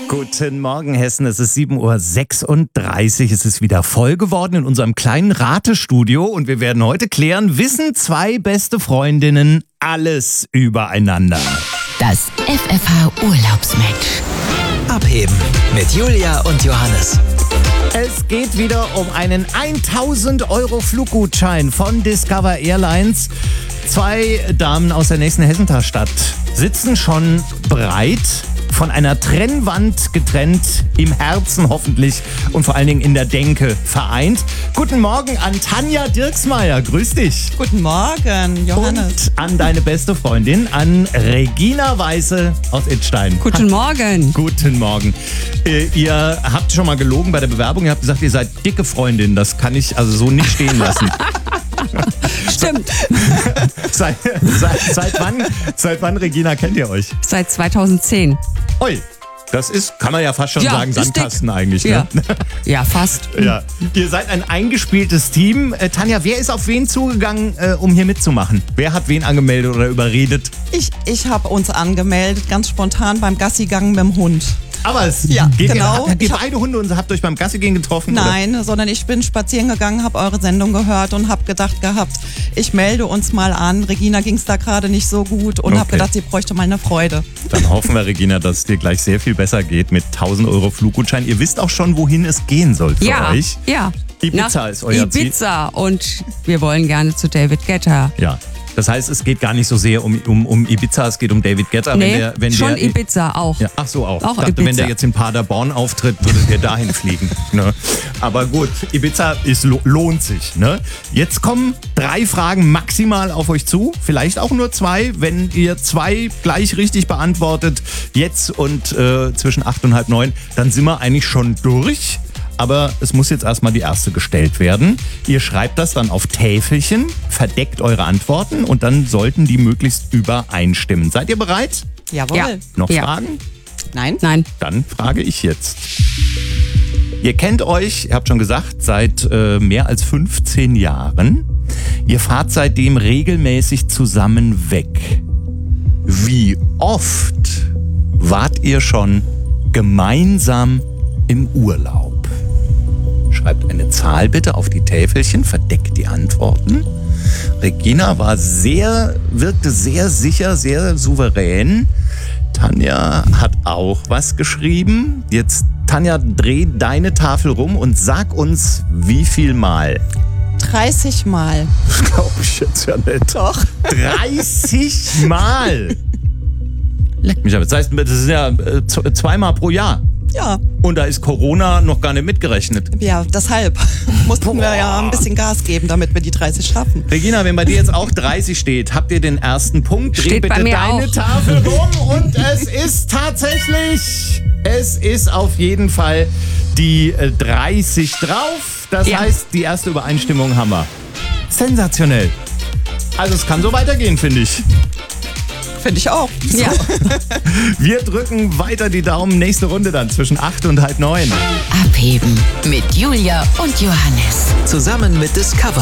Guten Morgen, Hessen. Es ist 7:36 Uhr. Es ist wieder voll geworden in unserem kleinen Ratestudio. Und wir werden heute klären, wissen zwei beste Freundinnen alles übereinander? Das FFH-Urlaubsmatch. Abheben mit Julia und Johannes. Es geht wieder um einen 1000 € Fluggutschein von Discover Airlines. Zwei Damen aus der nächsten Hessenthal-Stadt sitzen schon bereit, von einer Trennwand getrennt, im Herzen hoffentlich und vor allen Dingen in der Denke vereint. Guten Morgen an Tanja Dirksmeier, grüß dich. Guten Morgen, Johannes. Und an deine beste Freundin, an Regina Weiße aus Idstein. Guten Morgen. Guten Morgen. Ihr habt schon mal gelogen bei der Bewerbung, ihr habt gesagt, ihr seid dicke Freundin. Das kann ich also so nicht stehen lassen. Stimmt. Seit wann, Regina, kennt ihr euch? Seit 2010. Ui, das ist, kann man ja fast schon sagen, ist Sandkasten dick. eigentlich. Ja. Ne? Ja, fast. Ja. Ihr seid ein eingespieltes Team. Tanja, wer ist auf wen zugegangen, um hier mitzumachen? Wer hat wen angemeldet oder überredet? Ich habe uns angemeldet, ganz spontan beim Gassigang mit dem Hund. Aber es Ja, geht genau. Habt ihr beide Hunde und habt euch beim Gassigehen getroffen? Nein, sondern ich bin spazieren gegangen, habe eure Sendung gehört und habe gedacht gehabt, ich melde uns mal an. Regina ging es da gerade nicht so gut und habe gedacht, sie bräuchte mal eine Freude. Dann hoffen wir, Regina, dass es dir gleich sehr viel besser geht mit 1000 € Fluggutschein. Ihr wisst auch schon, wohin es gehen soll für euch. Ja. Ibiza ist euer Ziel. Ibiza und wir wollen gerne zu David Guetta. Ja. Das heißt, es geht gar nicht so sehr um Ibiza, es geht um David Guetta. Nee, wenn schon der, Ibiza auch. Ja, ach so, auch. Auch Ich dachte, Ibiza. wenn der jetzt in Paderborn auftritt, würdet ihr dahin fliegen. Ne? Aber gut, Ibiza lohnt sich. Ne? Jetzt kommen 3 Fragen maximal auf euch zu. Vielleicht auch nur 2. Wenn ihr 2 gleich richtig beantwortet, jetzt und zwischen 8 und halb 9, dann sind wir eigentlich schon durch. Aber es muss jetzt erstmal die erste gestellt werden. Ihr schreibt das dann auf Täfelchen, verdeckt eure Antworten und dann sollten die möglichst übereinstimmen. Seid ihr bereit? Jawohl. Ja. Noch Ja. Fragen? Nein? Nein. Dann frage ich jetzt. Ihr kennt euch, ihr habt schon gesagt, seit mehr als 15 Jahren. Ihr fahrt seitdem regelmäßig zusammen weg. Wie oft wart ihr schon gemeinsam im Urlaub? Schreibt eine Zahl bitte auf die Täfelchen, verdeckt die Antworten. Regina wirkte sehr sicher, sehr souverän. Tanja hat auch was geschrieben. Jetzt, Tanja, dreh deine Tafel rum und sag uns, wie viel Mal. 30 Mal. Das glaube ich jetzt ja nicht. Doch. 30 Mal! Leck mich ab. Das heißt, das ist ja 2 Mal pro Jahr. Ja, Und da ist Corona noch gar nicht mitgerechnet. ja, deshalb mussten wir ja ein bisschen Gas geben, damit wir die 30 schaffen. Regina, wenn bei dir jetzt auch 30 steht, habt ihr den ersten Punkt. Dreh Steht bitte bei mir deine auch. Tafel rum und es ist tatsächlich, es ist auf jeden Fall die 30 drauf. Das Ja. heißt, die erste Übereinstimmung haben wir. Sensationell. Also es kann so weitergehen, finde ich. Finde ich auch. Ja. Wir drücken weiter die Daumen. Nächste Runde dann zwischen 8 und halb 9. Abheben mit Julia und Johannes. Zusammen mit Discover